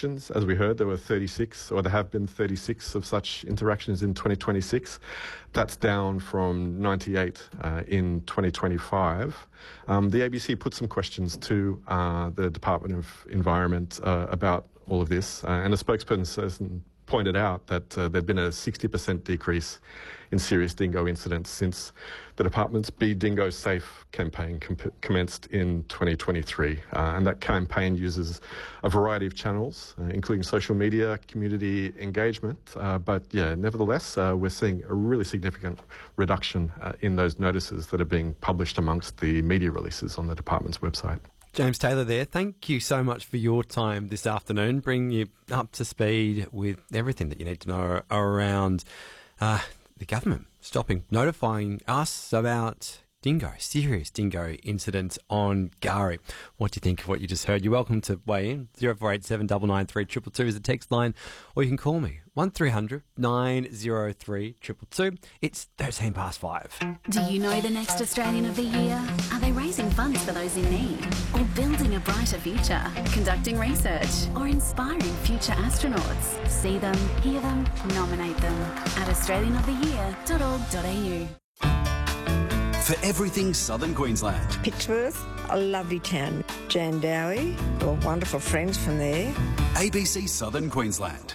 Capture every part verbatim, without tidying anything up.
interactions. As we heard, there were thirty-six, or there have been thirty-six of such interactions in twenty twenty-six. That's down from ninety-eight uh, in twenty twenty-five. Um, the A B C put some questions to uh, the Department of Environment uh, about all of this, uh, and a spokesperson pointed out that uh, there'd been a sixty percent decrease in serious dingo incidents since the department's Be Dingo Safe campaign com- commenced in twenty twenty-three. Uh, and that campaign uses a variety of channels, uh, including social media, community engagement. Uh, but yeah, nevertheless, uh, we're seeing a really significant reduction uh, in those notices that are being published amongst the media releases on the department's website. James Taylor there. Thank you so much for your time this afternoon, bringing you up to speed with everything that you need to know around uh, the government stopping, notifying us about dingo, serious dingo incidents on K'gari. What do you think of what you just heard? You're welcome to weigh in. zero four eight seven nine nine three two two two is the text line, or you can call me, one three hundred nine oh three two two two. It's thirteen past five. Do you know the next Australian of the Year? Are they raising funds for those in need? Or building a brighter future? Conducting research? Or inspiring future astronauts? See them, hear them, nominate them at australian of the year dot org dot a u. For everything Southern Queensland. Pittsworth, a lovely town. Jandowie, got wonderful friends from there. A B C Southern Queensland.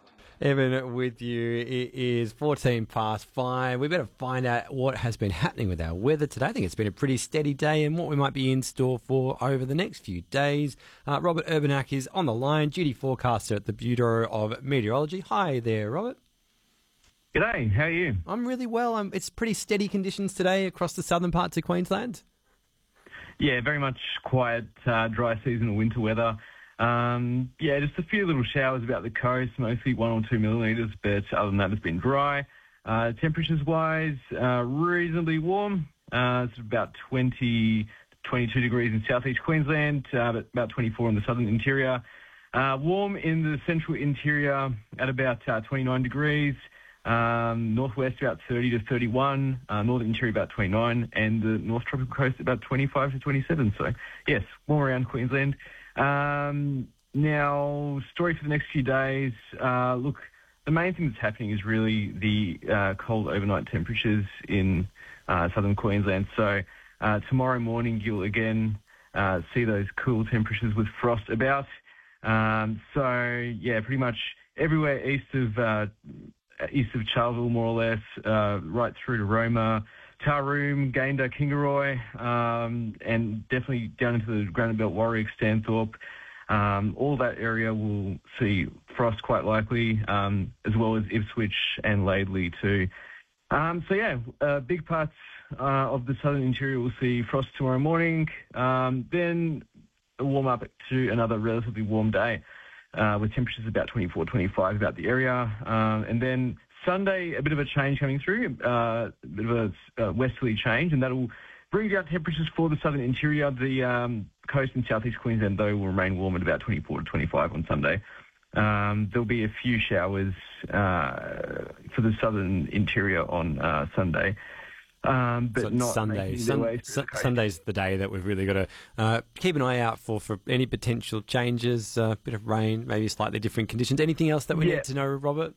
Evan with you. It is fourteen past five. We better find out what has been happening with our weather today. I think it's been a pretty steady day and what we might be in store for over the next few days. Uh, Robert Urbanak is on the line, duty forecaster at the Bureau of Meteorology. Hi there, Robert. G'day, how are you? I'm really well. Um, it's pretty steady conditions today across the southern parts of Queensland. Yeah, very much quiet, uh, dry seasonal winter weather. Um, yeah, just a few little showers about the coast, mostly one or two millimetres, but other than that, it's been dry. Uh, temperatures-wise, uh, reasonably warm. Uh, it's about twenty, twenty-two degrees in southeast Queensland, uh, but about twenty-four in the southern interior. Uh, warm in the central interior at about uh, twenty-nine degrees. Um, northwest about thirty to thirty-one, uh, northern interior about twenty-nine, and the north tropical coast about twenty-five to twenty-seven. So, yes, warm around Queensland. Um, now, story for the next few days. Uh, look, the main thing that's happening is really the uh, cold overnight temperatures in uh, southern Queensland. So, uh, tomorrow morning you'll again uh, see those cool temperatures with frost about. Um, so, yeah, pretty much everywhere east of uh, east of Charleville, more or less, uh, right through to Roma, Taroom, Gayndah, Kingaroy, um, and definitely down into the Granite Belt, Warwick, Stanthorpe. Um, all that area will see frost quite likely, um, as well as Ipswich and Laidley too. Um, so yeah, uh, big parts uh, of the southern interior will see frost tomorrow morning, um, then a warm up to another relatively warm day. Uh, with temperatures about twenty-four, twenty-five about the area. Um, and then Sunday, a bit of a change coming through, uh, a bit of a uh, westerly change, and that'll bring down temperatures for the southern interior. The um, coast in southeast Queensland, though, will remain warm at about twenty-four to twenty-five on Sunday. Um, there'll be a few showers uh, for the southern interior on uh, Sunday. Um, but so not Sunday. Sun, su- the Sunday's the day that we've really got to uh, keep an eye out for for any potential changes, a uh, bit of rain, maybe slightly different conditions. Anything else that we yeah. need to know, Robert?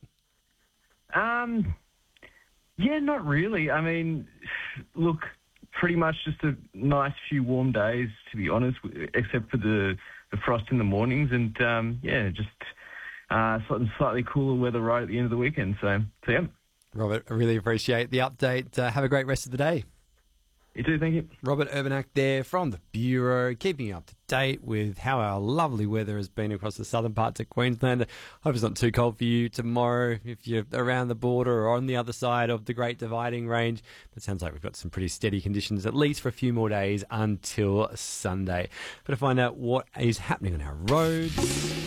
Um, yeah, not really. I mean, look, pretty much just a nice few warm days, to be honest, except for the, the frost in the mornings, and um, yeah, just uh, slightly, slightly cooler weather right at the end of the weekend. So, so yeah. Robert, I really appreciate the update. Uh, have a great rest of the day. You too, thank you. Robert Urbanak there from the Bureau, keeping you up to date with how our lovely weather has been across the southern parts of Queensland. I hope it's not too cold for you tomorrow if you're around the border or on the other side of the Great Dividing Range. But it sounds like we've got some pretty steady conditions, at least for a few more days until Sunday. But to find out what is happening on our roads...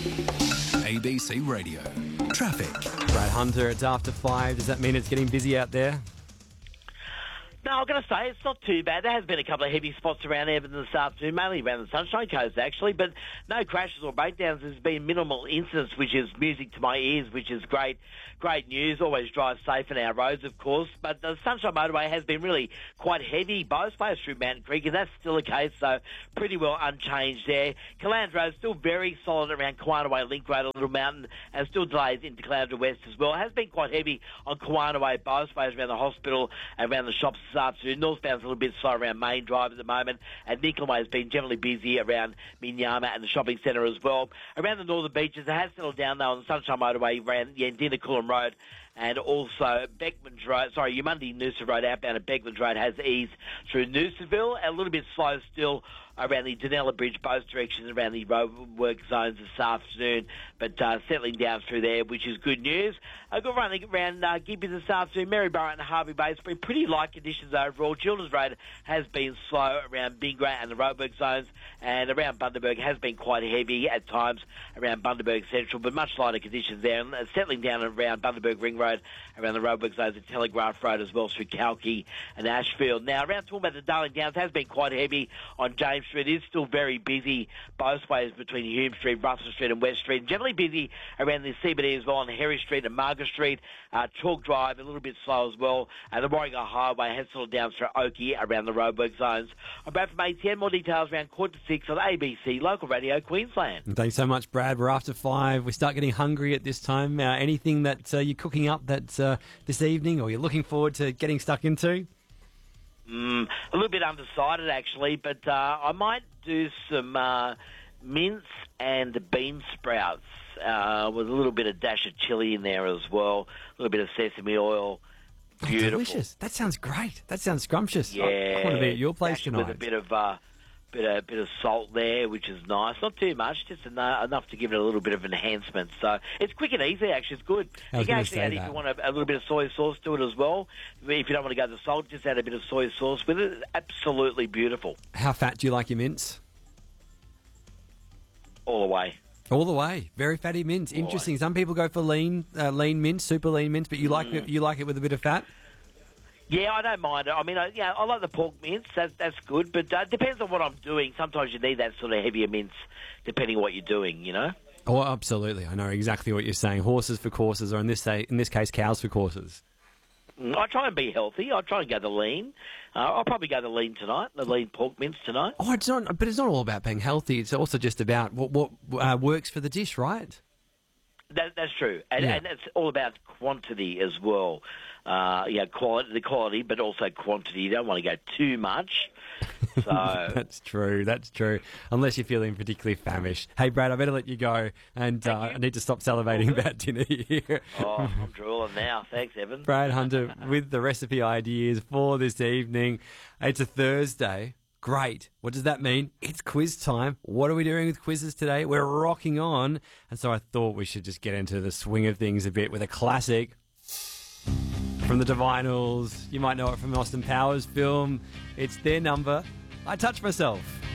A B C Radio. Traffic. Brad Hunter, it's after five. Does that mean it's getting busy out there? No, I'm going to say it's not too bad. There has been a couple of heavy spots around Everton this afternoon, mainly around the Sunshine Coast, actually, but no crashes or breakdowns. There's been minimal incidents, which is music to my ears, which is great. Great news. Always drive safe on our roads, of course, but the Sunshine Motorway has been really quite heavy both ways through Mountain Creek, and that's still the case, so pretty well unchanged there. Calandra Road still very solid around Kawanaway Link Road, a Little Mountain, and still delays into Calandra West as well. It has been quite heavy on Kawanaway both ways around the hospital and around the shops this afternoon. Northbound's a little bit slow around Main Drive at the moment, and Nicolay has been generally busy around Minyama and the shopping centre as well. Around the northern beaches, it has settled down though on the Sunshine Motorway around Yandina Coolum Road, and also Beckman's Road, sorry, Yamundi Noosa Road outbound at Beckman's Road has eased through Noosaville, and a little bit slow still around the Danella Bridge, both directions around the roadwork zones this afternoon, but uh, settling down through there, which is good news. A good run around uh, Gympie this afternoon. Maryborough and Harvey Bay, it's been pretty light conditions overall. Children's Road has been slow around Bingray and the roadwork zones, and around Bundaberg has been quite heavy at times around Bundaberg Central, but much lighter conditions there, and settling down around Bundaberg Ring Road, around the roadwork zones at Telegraph Road as well through Kalki and Ashfield. Now, around talking about the Darling Downs, has been quite heavy on James Street. It is still very busy both ways between Hume Street, Russell Street and West Street. Generally busy around the C B D as well on Harry Street and Margaret Street. Uh, Chalk Drive, a little bit slow as well. And the Warringah Highway has settled down through Oakey around the roadwork zones. I'm back from A T N. More details around quarter to six on A B C Local Radio Queensland. Thanks so much, Brad. We're after five. We start getting hungry at this time. Uh, anything that uh, you're cooking up that uh, this evening or you're looking forward to getting stuck into? Mm, a little bit undecided, actually, but uh, I might do some uh, mince and bean sprouts uh, with a little bit of dash of chilli in there as well, a little bit of sesame oil. Beautiful. Oh, delicious. That sounds great. That sounds scrumptious. Yeah. I, I want to be at your place dash tonight. With a bit of... Uh, Bit of, bit of salt there, which is nice. Not too much, just enough, enough to give it a little bit of enhancement. So it's quick and easy, actually. It's good. I You was can gonna actually say add, that. if you want a, a little bit of soy sauce to it as well. If you don't want to go the salt, just add a bit of soy sauce with it. It's absolutely beautiful. How fat do you like your mince? All the way. All the way. Very fatty mince. Interesting. Some people go for lean, uh, lean mince, super lean mince, but you like it, you like it with a bit of fat? Yeah, I don't mind it. I mean, I, yeah, I like the pork mince. That's, that's good, but uh, it depends on what I'm doing. Sometimes you need that sort of heavier mince, depending on what you're doing, you know? Oh, absolutely. I know exactly what you're saying. Horses for courses, or in this, say, in this case, cows for courses. Mm, I try and be healthy. I try and go the lean. Uh, I'll probably go the lean tonight, the lean pork mince tonight. Oh, it's not, but it's not all about being healthy. It's also just about what, what uh, works for the dish, right? That, that's true, and, Yeah. and it's all about quantity as well. Uh, yeah, quality, the quality, but also quantity. You don't want to go too much. So That's true. That's true. Unless you're feeling particularly famished. Hey, Brad, I better let you go, and uh, I need to stop salivating about dinner here. oh, I'm drooling now. Thanks, Evan. Brad Hunter with the recipe ideas for this evening. It's a Thursday. Great. What does that mean? It's quiz time. What are we doing with quizzes today? We're rocking on. And so I thought we should just get into the swing of things a bit with a classic from the Divinals. You might know it from Austin Powers film. It's their number, I Touch Myself.